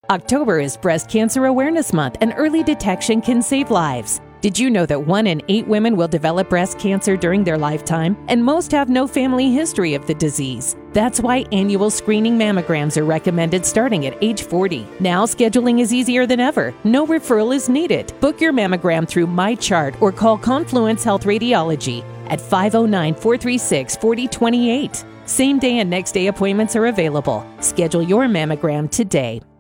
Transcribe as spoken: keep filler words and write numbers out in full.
October is Breast Cancer Awareness Month, and early detection can save lives. Did you know that one in eight women will develop breast cancer during their lifetime, and most have no family history of the disease? That's why annual screening mammograms are recommended starting at age forty. Now scheduling is easier than ever. No referral is needed. Book your mammogram through MyChart or call Confluence Health Radiology at five oh nine, four three six, four oh two eight. Same day and next day appointments are available. Schedule your mammogram today.